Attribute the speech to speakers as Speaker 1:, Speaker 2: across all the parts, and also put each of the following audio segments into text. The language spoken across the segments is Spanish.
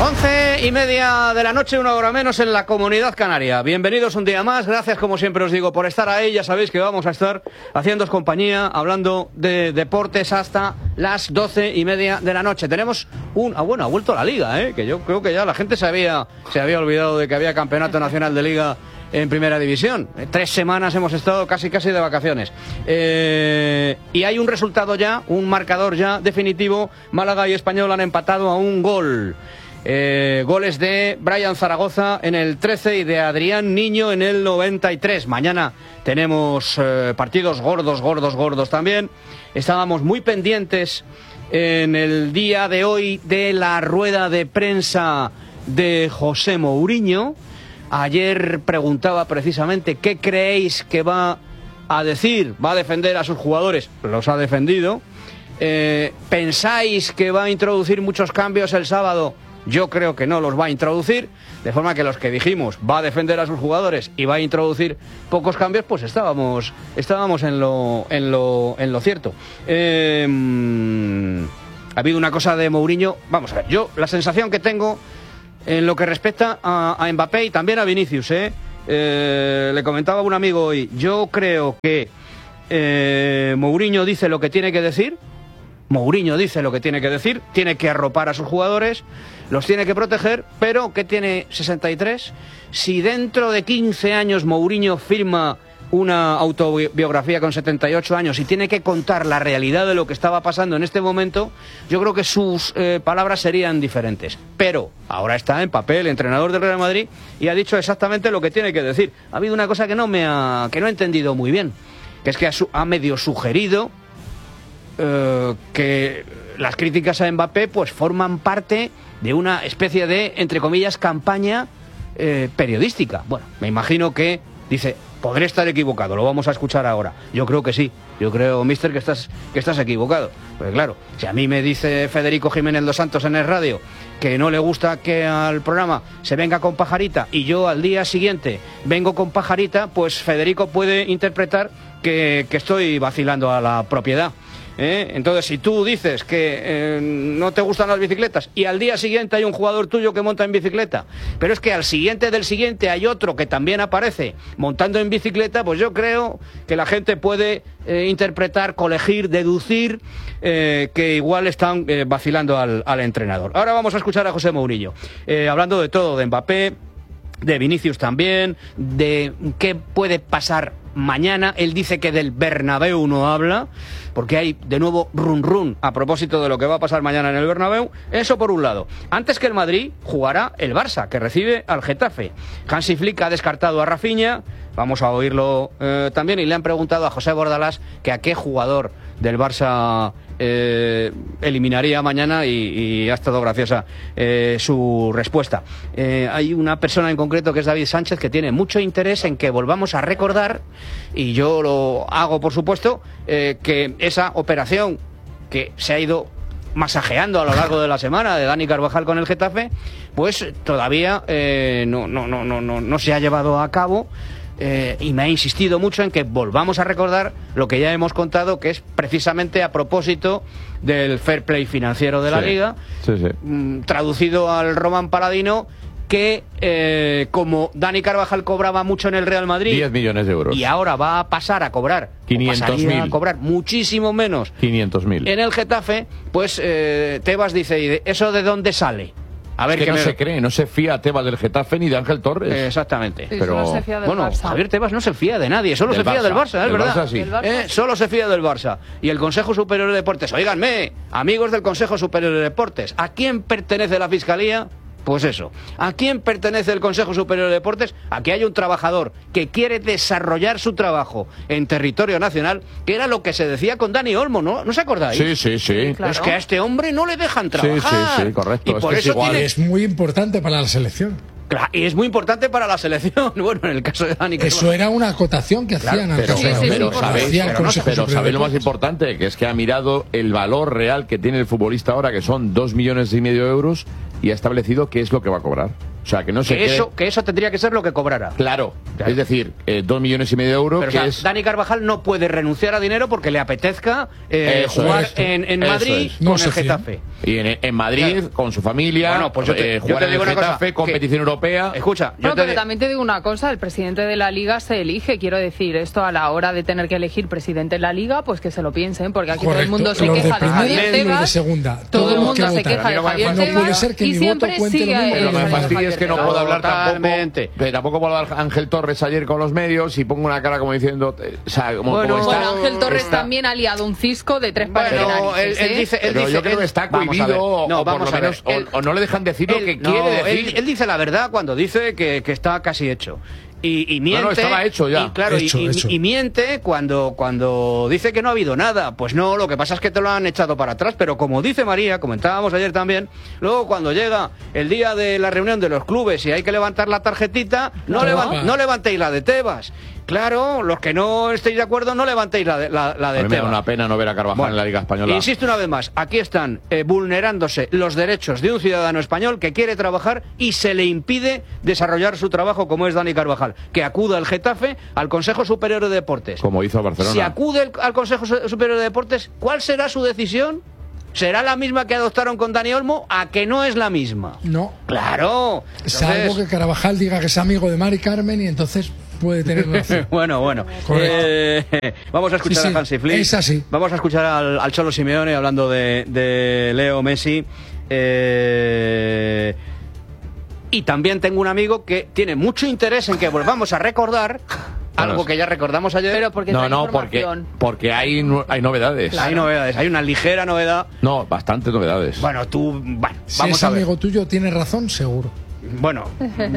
Speaker 1: 11:30 de la noche, 1 hora menos en la Comunidad Canaria. Bienvenidos un día más, gracias como siempre os digo por estar ahí. Ya sabéis que vamos a estar haciéndoos compañía, hablando de deportes hasta las 12:30 de la noche. Tenemos ha vuelto la Liga, que yo creo que ya la gente se había olvidado de que había Campeonato Nacional de Liga en Primera División. 3 semanas hemos estado casi de vacaciones. Y hay un resultado ya, un marcador ya definitivo. Málaga y Español han empatado a un gol. Goles de Brian Zaragoza en el 13 y de Adrián Niño en el 93. Mañana tenemos partidos gordos también. Estábamos muy pendientes en el día de hoy de la rueda de prensa de José Mourinho. Ayer preguntaba precisamente qué creéis que va a decir, va a defender a sus jugadores. Los ha defendido. ¿Pensáis que va a introducir muchos cambios el sábado? Yo creo que no los va a introducir, de forma que los que dijimos va a defender a sus jugadores y va a introducir pocos cambios, pues estábamos en lo cierto. Ha habido una cosa de Mourinho, vamos a ver, yo la sensación que tengo en lo que respecta a Mbappé y también a Vinicius, le comentaba a un amigo hoy, yo creo que Mourinho dice lo que tiene que decir. Mourinho dice lo que tiene que decir, tiene que arropar a sus jugadores, los tiene que proteger, pero que tiene 63. Si dentro de 15 años Mourinho firma una autobiografía con 78 años y tiene que contar la realidad de lo que estaba pasando en este momento, yo creo que sus palabras serían diferentes. Pero ahora está en papel entrenador del Real Madrid y ha dicho exactamente lo que tiene que decir. Ha habido una cosa que no he entendido muy bien, que es que ha medio sugerido que las críticas a Mbappé pues forman parte de una especie de, entre comillas, campaña periodística. Bueno, me imagino que dice, podré estar equivocado, lo vamos a escuchar ahora. Yo creo que sí, yo creo, mister, que estás equivocado. Pues claro, si a mí me dice Federico Jiménez dos Santos en el radio que no le gusta que al programa se venga con Pajarita y yo al día siguiente vengo con Pajarita, pues Federico puede interpretar que estoy vacilando a la propiedad. Entonces, si tú dices que no te gustan las bicicletas y al día siguiente hay un jugador tuyo que monta en bicicleta, pero es que al siguiente del siguiente hay otro que también aparece montando en bicicleta, pues yo creo que la gente puede interpretar, colegir, deducir que igual están vacilando al entrenador. Ahora vamos a escuchar a José Mourinho, hablando de todo, de Mbappé, de Vinicius también, de qué puede pasar mañana. Él dice que del Bernabéu no habla, porque hay de nuevo run a propósito de lo que va a pasar mañana en el Bernabéu. Eso por un lado. Antes que el Madrid jugará el Barça, que recibe al Getafe. Hansi Flick ha descartado a Rafinha, vamos a oírlo también, y le han preguntado a José Bordalás que a qué jugador del Barça eliminaría mañana, y ha estado graciosa su respuesta. Hay una persona en concreto que es David Sánchez, que tiene mucho interés en que volvamos a recordar, y yo lo hago por supuesto, que esa operación que se ha ido masajeando a lo largo de la semana de Dani Carvajal con el Getafe, pues todavía no se ha llevado a cabo. Y me ha insistido mucho en que volvamos a recordar lo que ya hemos contado, que es precisamente a propósito del fair play financiero de la Liga, traducido al Román Paladino, que como Dani Carvajal cobraba mucho en el Real Madrid,
Speaker 2: 10 millones de euros,
Speaker 1: y ahora va a pasar a cobrar
Speaker 2: 500.000,
Speaker 1: a cobrar muchísimo menos
Speaker 2: 500.000
Speaker 1: en el Getafe, pues Tebas dice, ¿y eso de dónde sale? A ver,
Speaker 2: es que no se fía Tebas del Getafe ni de Ángel Torres.
Speaker 1: Exactamente.
Speaker 3: Sí,
Speaker 2: pero
Speaker 3: se fía del
Speaker 1: bueno,
Speaker 3: Barça.
Speaker 1: Javier Tebas no se fía de nadie, solo se fía del Barça, es verdad.
Speaker 2: Barça, sí.
Speaker 1: Solo se fía del Barça. Y el Consejo Superior de Deportes, óiganme, amigos del Consejo Superior de Deportes, ¿a quién pertenece la Fiscalía? Pues eso, ¿a quién pertenece el Consejo Superior de Deportes? A que haya un trabajador que quiere desarrollar su trabajo en territorio nacional, que era lo que se decía con Dani Olmo, ¿no os acordáis?
Speaker 2: Sí.
Speaker 3: Claro.
Speaker 1: Es que a este hombre no le dejan trabajar.
Speaker 2: Sí, correcto.
Speaker 1: Y por eso
Speaker 4: Es muy importante para la selección.
Speaker 1: Claro, y es muy importante para la selección. Bueno, en el caso de Dani,
Speaker 4: eso era una acotación que hacían antes.
Speaker 2: Pero sabéis lo más importante, que es que ha mirado el valor real que tiene el futbolista ahora, que son 2,5 millones de euros, y ha establecido qué es lo que va a cobrar. O sea, que no sé
Speaker 1: que eso tendría que ser lo que cobrara.
Speaker 2: Claro. Es decir, 2,5 millones de euros.
Speaker 1: Pero, o sea, Dani Carvajal no puede renunciar a dinero porque le apetezca jugar en Madrid con el Getafe.
Speaker 2: Y en Madrid, con su familia,
Speaker 1: bueno, pues
Speaker 2: jugar en el Getafe, competición europea.
Speaker 1: Escucha,
Speaker 3: pero también te digo una cosa, el presidente de la Liga se elige, quiero decir, esto a la hora de tener que elegir presidente de la Liga, pues que se lo piensen, porque aquí todo el mundo se queja de Javier Tebas, todo el mundo se queja de Javier Tebas, y siempre sigue...
Speaker 2: Pero me fastidia es que no puedo hablar tampoco puedo hablar Ángel Torres ayer con los medios y pongo una cara como diciendo... O sea, como
Speaker 3: Ángel Torres también ha liado un cisco de 3 pares de narices.
Speaker 2: Pero yo creo que está cohibido, o por lo menos, o no le dejan decir lo que quiere decir.
Speaker 1: Él dice la verdad cuando dice que está casi hecho. Y miente.
Speaker 2: No, estaba hecho ya.
Speaker 1: Y, claro, hecho. Y miente cuando dice que no ha habido nada. Pues no, lo que pasa es que te lo han echado para atrás. Pero como dice María, comentábamos ayer también, luego cuando llega el día de la reunión de los clubes y hay que levantar la tarjetita, no levantéis la de Tebas. Claro, los que no estéis de acuerdo, no levantéis la de
Speaker 2: a mí me
Speaker 1: Tebas.
Speaker 2: da una pena no ver a Carvajal en la Liga Española.
Speaker 1: Insisto una vez más, aquí están vulnerándose los derechos de un ciudadano español que quiere trabajar y se le impide desarrollar su trabajo, como es Dani Carvajal. Que acuda al Getafe, al Consejo Superior de Deportes.
Speaker 2: Como hizo Barcelona.
Speaker 1: Si acude al Consejo Superior de Deportes, ¿cuál será su decisión? ¿Será la misma que adoptaron con Dani Olmo? ¿A que no es la misma?
Speaker 4: No.
Speaker 1: Claro.
Speaker 4: Salvo que Carvajal diga que es amigo de Mari Carmen y entonces puede tener razón.
Speaker 1: Bueno. Vamos a escuchar a Hansi Flick.
Speaker 4: Es así.
Speaker 1: Vamos a escuchar al Cholo Simeone hablando de Leo Messi. Y también tengo un amigo que tiene mucho interés en que volvamos a recordar algo que ya recordamos ayer.
Speaker 3: Pero porque
Speaker 2: porque hay novedades.
Speaker 1: Claro. Hay novedades, hay una ligera novedad.
Speaker 2: No, bastantes novedades.
Speaker 1: Bueno,
Speaker 4: si
Speaker 1: vamos
Speaker 4: es
Speaker 1: a ver.
Speaker 4: amigo tuyo, tiene razón, seguro.
Speaker 1: Bueno,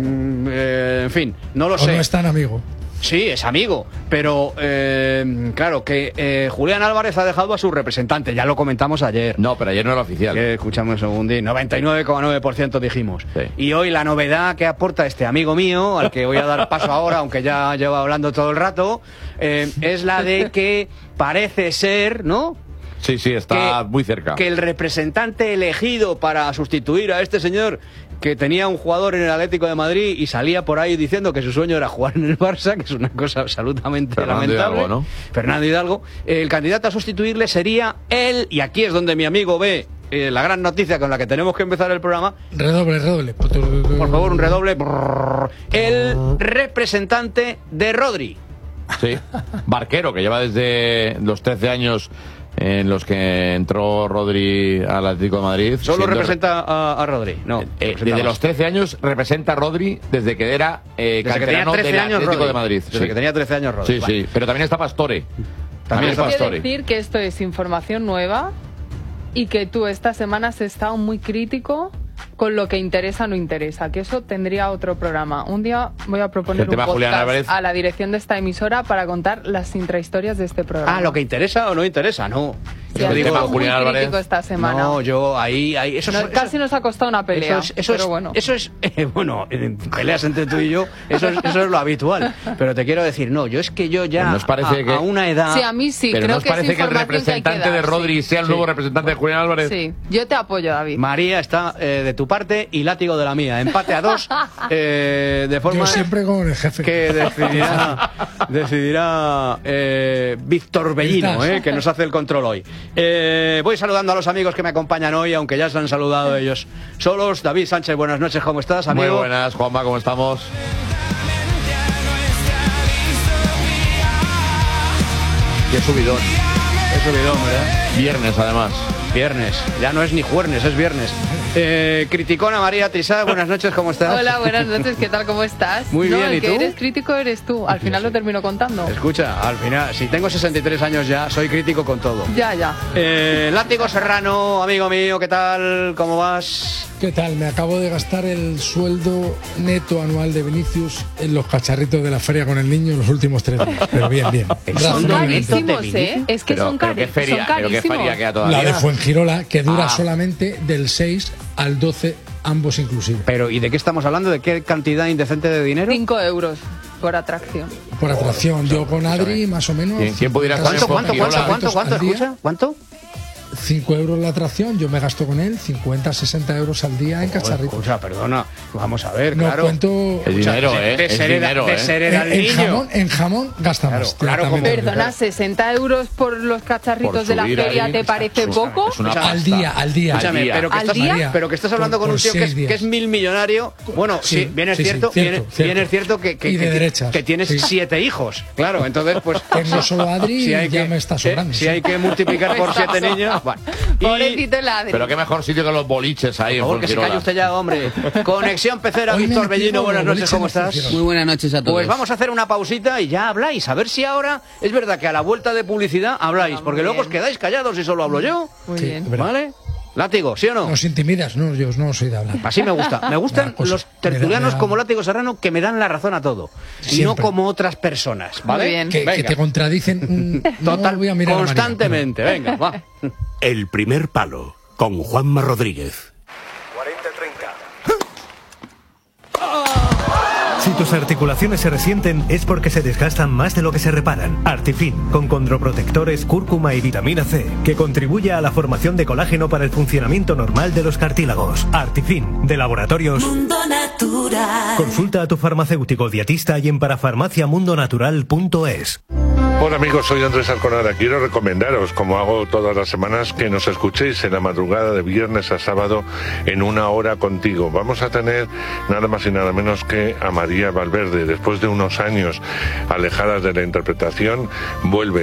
Speaker 1: en fin, no lo sé.
Speaker 4: O no es tan amigo.
Speaker 1: Sí, es amigo, pero claro, que Julián Álvarez ha dejado a su representante, ya lo comentamos ayer.
Speaker 2: No, pero ayer no era oficial.
Speaker 1: Escuchamos un segundín, 99,9% dijimos.
Speaker 2: Sí.
Speaker 1: Y hoy la novedad que aporta este amigo mío, al que voy a dar paso ahora, aunque ya lleva hablando todo el rato, es la de que parece ser, ¿no?
Speaker 2: Sí, está muy cerca.
Speaker 1: Que el representante elegido para sustituir a este señor, que tenía un jugador en el Atlético de Madrid y salía por ahí diciendo que su sueño era jugar en el Barça, que es una cosa absolutamente lamentable.
Speaker 2: Hidalgo, ¿no?
Speaker 1: Fernando Hidalgo. El candidato a sustituirle sería él, y aquí es donde mi amigo ve la gran noticia con la que tenemos que empezar el programa.
Speaker 4: Redoble.
Speaker 1: Por favor, un redoble. El representante de Rodri.
Speaker 2: Sí, Barquero, que lleva desde los 13 años en los que entró Rodri al Atlético de Madrid.
Speaker 1: ¿Solo representa a Rodri? No.
Speaker 2: Desde los 13 años representa a Rodri desde que era canterano del Atlético de Madrid.
Speaker 1: Desde que tenía 13 años Rodri.
Speaker 2: Sí, pero también está Pastore.
Speaker 3: También está Pastore. Quiero decir que esto es información nueva y que tú esta semana has estado muy crítico con lo que interesa o no interesa, que eso tendría otro programa. Un día voy a proponer un podcast a la dirección de esta emisora para contar las intrahistorias de este programa.
Speaker 1: ¿Lo que interesa o no interesa? No.
Speaker 3: Sí, yo digo Julián Álvarez esta semana.
Speaker 1: No, yo ahí eso
Speaker 3: casi nos ha costado una pelea. Eso es
Speaker 1: peleas entre tú y yo, eso es lo habitual. Pero te quiero decir, yo es que yo ya a una edad.
Speaker 3: Sí, a mí sí,
Speaker 2: pero
Speaker 3: creo
Speaker 2: ¿nos parece que el representante de Rodri sea el nuevo representante de Julián Álvarez?
Speaker 3: Sí, yo te apoyo, David.
Speaker 1: María está de tu parte y Látigo de la mía. Empate a 2, de forma.
Speaker 4: Yo siempre con el jefe.
Speaker 1: Que decidirá Víctor Bellino, que nos hace el control hoy. Voy saludando a los amigos que me acompañan hoy, aunque ya se han saludado ellos solos. David Sánchez, buenas noches, ¿cómo estás, amigo?
Speaker 2: Muy buenas, Juanma, ¿cómo estamos? Qué subidón.
Speaker 1: ¿Verdad?
Speaker 2: Viernes, además.
Speaker 1: Viernes, ya no es ni jueves, es viernes. Criticona María Trisá, buenas noches, ¿cómo estás?
Speaker 3: Hola, buenas noches, ¿qué tal, cómo estás?
Speaker 1: Muy bien, ¿y tú?
Speaker 3: El que eres crítico eres tú, al final lo termino contando.
Speaker 1: Escucha, al final, si tengo 63 años ya, soy crítico con todo.
Speaker 3: Ya.
Speaker 1: Látigo Serrano, amigo mío, ¿qué tal? ¿Cómo vas?
Speaker 4: ¿Qué tal? Me acabo de gastar el sueldo neto anual de Vinicius en los cacharritos de la feria con el niño en los últimos 3 días. Pero bien.
Speaker 3: Son carísimos, Es que son carísimos.
Speaker 2: Pero qué feria queda todavía.
Speaker 4: La de Fuengirola, que dura solamente del 6 al 12, ambos inclusive.
Speaker 1: Pero, ¿y de qué estamos hablando? ¿De qué cantidad indecente de dinero?
Speaker 3: 5 euros por atracción.
Speaker 4: Por atracción. Yo con Adri, más o menos.
Speaker 2: ¿Quién pudiera
Speaker 1: ¿Cuánto? Escucha, ¿cuánto?
Speaker 4: 5 euros la atracción, yo me gasto con él 50, 60 euros al día en cacharritos.
Speaker 1: Escucha, perdona, vamos a ver,
Speaker 4: No
Speaker 1: claro.
Speaker 4: cuento...
Speaker 2: Es dinero, ¿eh? Es dinero,
Speaker 1: de
Speaker 2: ¿eh?
Speaker 1: ser al niño.
Speaker 4: En jamón gastamos.
Speaker 1: Claro,
Speaker 4: directamente.
Speaker 3: Perdona, 60 euros por los cacharritos
Speaker 2: Por
Speaker 3: de la
Speaker 2: subir
Speaker 3: feria,
Speaker 2: ahí,
Speaker 3: ¿te parece poco?
Speaker 2: Es una
Speaker 4: Al
Speaker 2: pasta.
Speaker 4: día.
Speaker 1: Escúchame,
Speaker 2: día.
Speaker 1: pero que,
Speaker 3: ¿Al
Speaker 1: estás,
Speaker 3: día?
Speaker 1: pero que estás hablando con
Speaker 4: Por
Speaker 1: un tío que
Speaker 4: 6
Speaker 1: es,
Speaker 4: días.
Speaker 1: que es millonario. Bueno,
Speaker 4: Sí,
Speaker 1: sí, bien es
Speaker 4: sí,
Speaker 1: cierto,
Speaker 4: sí,
Speaker 1: bien,
Speaker 4: cierto.
Speaker 1: bien es cierto que
Speaker 4: Y de derechas.
Speaker 1: que tienes
Speaker 4: Sí.
Speaker 1: 7 hijos. Claro, entonces pues
Speaker 4: Tengo solo a Adri
Speaker 1: si hay
Speaker 4: y ya
Speaker 1: que-
Speaker 4: me está sobrando.
Speaker 1: Si hay que multiplicar por 7 niños, bueno.
Speaker 3: Pobrecito el Adri.
Speaker 2: Pero qué mejor sitio que los boliches ahí en
Speaker 1: Por favor, que se calle
Speaker 2: Fuengirola.
Speaker 1: usted ya, hombre. Conexión Pecera,
Speaker 4: Hoy me
Speaker 1: Víctor
Speaker 4: he metido
Speaker 1: Bellino, buenas noches,
Speaker 4: boliche
Speaker 1: ¿cómo
Speaker 4: en
Speaker 1: estás?
Speaker 4: Fuengirola.
Speaker 5: Muy buenas noches a todos.
Speaker 1: Pues vamos a hacer una pausita y ya habláis. A ver si ahora es verdad que a la vuelta de publicidad habláis, porque luego os quedáis callados y solo hablo yo.
Speaker 3: Muy
Speaker 4: Sí,
Speaker 3: bien.
Speaker 4: es verdad.
Speaker 1: ¿Vale? Látigo, ¿sí o no?
Speaker 4: Nos intimidas, no, yo no soy de hablar.
Speaker 1: Así me gusta. Me gustan
Speaker 4: Pues,
Speaker 1: los tertulianos
Speaker 4: me da-
Speaker 1: como Látigo Serrano que me dan la razón a todo. Y no
Speaker 4: Siempre.
Speaker 1: como otras personas, ¿vale?
Speaker 3: Muy bien.
Speaker 4: Que
Speaker 1: Venga.
Speaker 4: te contradicen.
Speaker 1: Total,
Speaker 4: no voy a mirar a María.
Speaker 1: constantemente. Venga, va.
Speaker 6: El primer palo, con Juanma Rodríguez.
Speaker 7: 40-30. Si tus articulaciones se resienten es porque se desgastan más de lo que se reparan. Artifin, con condroprotectores, cúrcuma y vitamina C, que contribuye a la formación de colágeno para el funcionamiento normal de los cartílagos. Artifin, de Laboratorios
Speaker 8: Mundo Natural.
Speaker 7: Consulta a tu farmacéutico dietista y en parafarmaciamundonatural.es.
Speaker 9: Hola amigos, soy Andrés Alconada. Quiero recomendaros, como hago todas las semanas, que nos escuchéis en la madrugada de viernes a sábado en Una Hora Contigo. Vamos a tener nada más y nada menos que a María Valverde. Después de unos años alejadas de la interpretación, vuelve